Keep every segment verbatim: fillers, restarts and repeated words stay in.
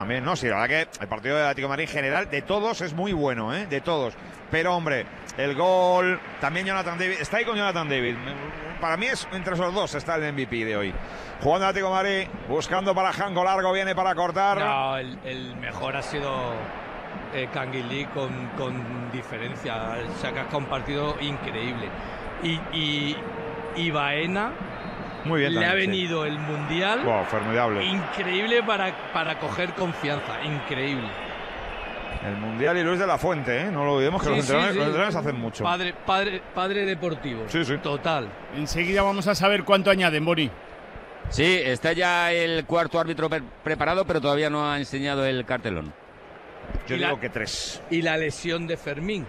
También, no, sí, la verdad que el partido del Atlético de Madrid en general, de todos, es muy bueno, ¿eh? De todos. Pero, hombre, el gol, también Jonathan David, está ahí con Jonathan David. Para mí es entre esos dos está el M V P de hoy. Jugando el Atlético de Madrid, buscando para Janko, largo, viene para cortar. No, el, el mejor ha sido eh, Canguilí con, con diferencia. O sea, que ha compartido increíble. Y, y, y Baena... Muy bien, le también, ha venido sí. el Mundial wow, formidable. Increíble para, para coger confianza, increíble. El Mundial y Luis de la Fuente, ¿eh? No lo olvidemos que sí, los entrenadores, sí, sí. los entrenadores hacen mucho. Padre, padre, padre deportivo, sí, sí. Total. Enseguida vamos a saber cuánto añaden, Boni. Sí, está ya el cuarto árbitro pre preparado, pero todavía no ha enseñado el cartelón. Yo digo la, que tres. Y la lesión de Fermín.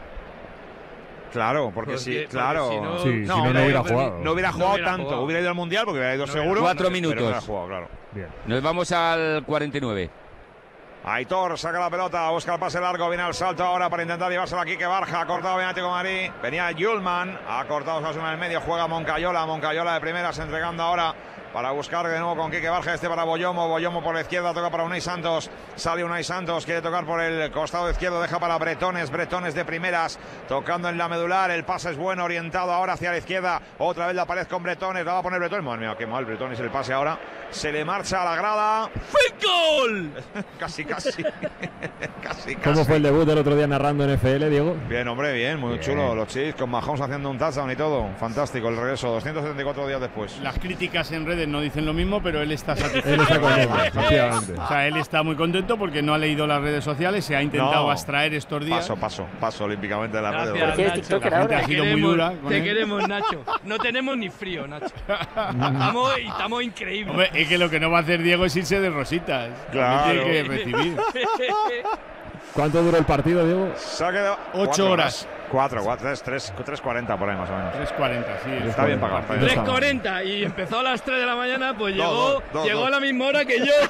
Claro, porque, porque sí, claro. Si no, sí, no, si no, no hubiera jugado. No hubiera jugado no hubiera tanto. Jugado. Hubiera ido al Mundial porque hubiera ido no seguro. Cuatro minutos. Pero no hubiera jugado, claro. Bien. Nos vamos al cuarenta y nueve. Aitor saca la pelota, busca el pase largo, viene al salto ahora para intentar llevárselo aquí que Barja, ha cortado bien Atlético de Madrid, venía Yulman, ha cortado Osasuna en el medio, juega Moncayola, Moncayola de primeras entregando ahora para buscar de nuevo con Quique Barja, este para Boyomo, Boyomo por la izquierda, toca para Unai Santos, sale Unai Santos, quiere tocar por el costado izquierdo, deja para Bretones, Bretones de primeras, tocando en la medular, el pase es bueno, orientado ahora hacia la izquierda, otra vez la pared con Bretones, la va a poner Bretones, madre mía, qué mal Bretones el pase ahora, se le marcha a la grada. ¡Gol! casi, casi, casi, casi. ¿Cómo fue el debut del otro día narrando en F L, Diego? Bien, hombre, bien, muy bien. Chulo, los Chiefs con Mahomes haciendo un touchdown y todo, fantástico el regreso, doscientos setenta y cuatro días después. Las críticas en redes no dicen lo mismo, pero él está satisfecho. Él está contento, efectivamente. O sea, él está muy contento porque no ha leído las redes sociales, se ha intentado no, abstraer estos días. Paso, paso, paso olímpicamente de las Gracias, redes. Nacho, TikToker ahora. Ha sido muy dura. Te él. queremos, Nacho. No tenemos ni frío, Nacho. estamos, estamos increíbles. Hombre, es que lo que no va a hacer Diego es irse de rositas. Claro. Tiene que recibir. ¿Cuánto duró el partido, Diego? Se ha quedado ocho horas. Cuatro, cuatro, tres, tres, tres cuarenta por ahí más o menos. tres cuarenta, sí. Está, está bien pagado. tres cuarenta y empezó a las tres de la mañana, pues dos, llegó, dos, dos, llegó dos. a la misma hora que yo.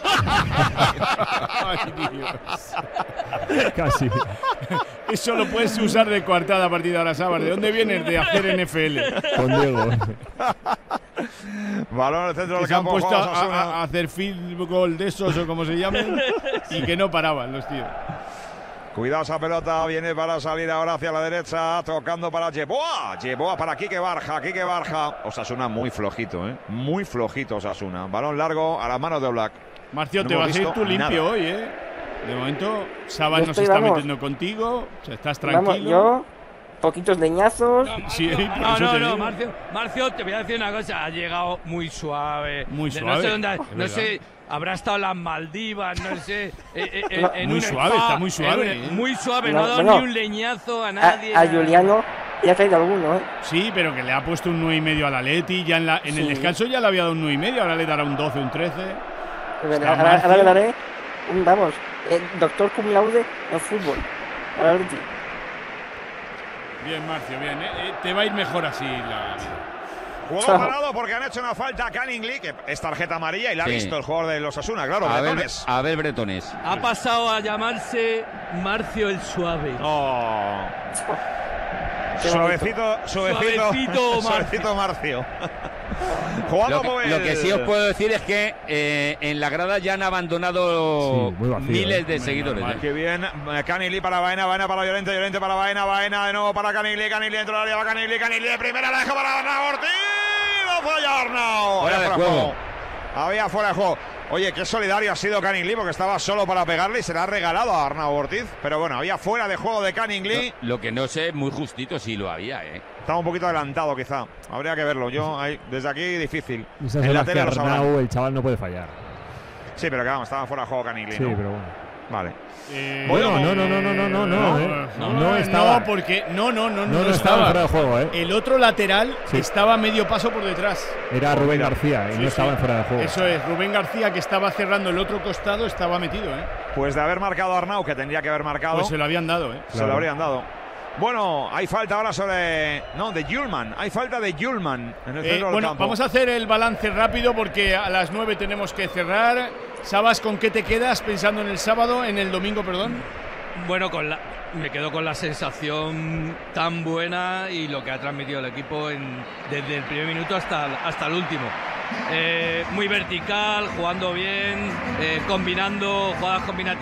Ay, Dios. Casi. Eso lo puedes usar de coartada a partir de ahora, Sábado. ¿De dónde vienes? De hacer N F L. Con Diego. Balón al centro del se campo. Se han puesto a, a, a hacer field goal de esos o como se llamen y que no paraban los tíos. Cuidado esa pelota, viene para salir ahora hacia la derecha, tocando para Yeboah, Yeboah para Quique Barja, Quique Barja. Osasuna muy flojito, ¿eh? Muy flojito Osasuna. Balón largo a las manos de Oblak. Marcio, no te vas a ir tú limpio nada. hoy, ¿eh? De momento, Sabas no se está vamos. metiendo contigo, o sea, estás tranquilo. Vamos, yo, poquitos leñazos. No, sí, no, no, no, Marcio, Marcio, te voy a decir una cosa, ha llegado muy suave. Muy suave. No sé dónde, no sé, habrá estado en las Maldivas, no sé. Eh, eh, no, en muy un suave, spa, está muy suave. En, ¿eh? muy suave, no, no ha dado bueno, ni un leñazo a nadie. A, a Juliano ya ha traído alguno, ¿eh? Sí, pero que le ha puesto un nueve y medio al Atleti, ya en, la, en sí. el descanso ya le había dado un nueve y medio, ahora le dará un doce, un trece. Pues ahora, ahora le daré, un, vamos, eh, doctor cum laude en fútbol. Ahora Atleti. Bien, Marcio, bien. Eh, eh, te va a ir mejor así la... Juego parado porque han hecho una falta a Canningly, que es tarjeta amarilla y la ha sí. visto el jugador de los Osasuna, claro, a Bretones. Ver, a ver, Bretones. Ha pasado a llamarse Marcio el Suave. Oh. Suavecito, suavecito, suavecito, suavecito Marcio. Jugando lo, que, lo que sí os puedo decir es que eh, en la grada ya han abandonado sí, vacío, miles eh. de muy seguidores. Normal. Qué bien, Canningly para Baena, Baena para Llorente, Llorente para Baena, Baena de nuevo para Canningly, Canningly dentro del área, va Canningly, Canningly de primera, la deja para Arnau Ortiz, lo falla Arnau. Fuera de juego. juego. Había fuera de juego. Oye, qué solidario ha sido Canningly porque estaba solo para pegarle y se le ha regalado a Arnau Ortiz. Pero bueno, había fuera de juego de Canningly. Lo, lo que no sé, muy justito sí lo había, ¿eh? Estaba un poquito adelantado quizá. Habría que verlo. Yo ahí, desde aquí difícil. Esas en la tele que Arnau, el chaval no puede fallar. Sí, pero que vamos, estaba fuera de juego Canningly, Sí, ¿no? pero bueno. Vale. Eh, bueno, no, no, no, no, no, no, no, eh. no, no, no estaba. No, porque no, no, no, no, no, no estaba. estaba fuera de juego, eh. El otro lateral sí. estaba medio paso por detrás. Era Rubén García y sí, no estaba sí. fuera de juego. Eso es, Rubén García que estaba cerrando el otro costado estaba metido, eh. Pues de haber marcado a Arnau, que tendría que haber marcado. Pues se lo habían dado, eh. Se claro. lo habrían dado. Bueno, hay falta ahora sobre... No, de Yulman. Hay falta de Yulman en el eh, centro del bueno, campo. Vamos a hacer el balance rápido porque a las nueve tenemos que cerrar. Sabas, ¿con qué te quedas pensando en el sábado, en el domingo, perdón? Bueno, con la, me quedo con la sensación tan buena y lo que ha transmitido el equipo en, desde el primer minuto hasta, hasta el último. eh, muy vertical, jugando bien, eh, combinando, jugadas combinativas.